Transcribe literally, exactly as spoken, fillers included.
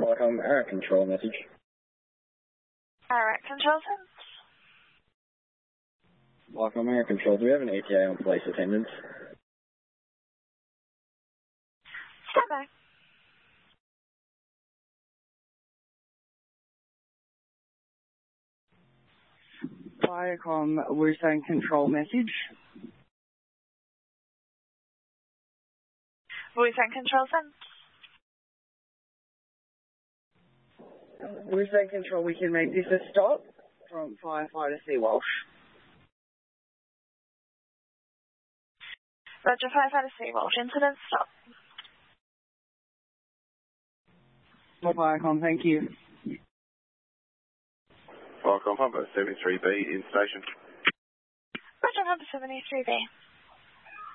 Welcome, Air Control message. Air Control sense. Welcome, Air Control. Do we have an A T I on place attendance? Stand by. Viacom, Wusan Control message. Wusan Control sense. Wusan Control, we can make this a stop from Firefighter C. Walsh. Roger, Firefighter C. Walsh, incident stop. Viacom, thank you. Viacom, Humber seventy-three B in station. Roger, Humber seventy-three B.